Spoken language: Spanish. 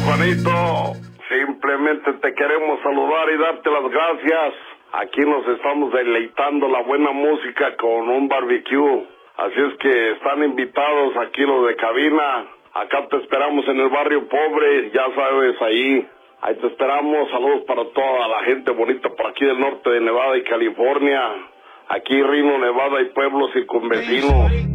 Juanito, simplemente te queremos saludar y darte las gracias. Aquí nos estamos deleitando la buena música con un barbecue. Así es que están invitados aquí los de cabina. Acá te esperamos en el barrio pobre, ya sabes, ahí. Ahí te esperamos. Saludos para toda la gente bonita por aquí del norte de Nevada y California. Aquí Reno, Nevada y pueblos circunvecinos.